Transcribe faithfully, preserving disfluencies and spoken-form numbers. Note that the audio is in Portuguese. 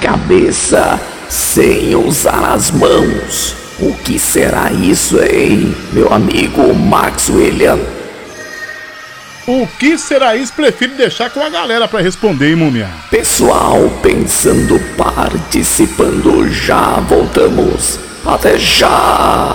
cabeça sem usar as mãos. O que será isso, hein, meu amigo Max William? O que será isso? Prefiro deixar com a galera pra responder, hein, Múmia? Pessoal pensando, participando, já voltamos. Até já!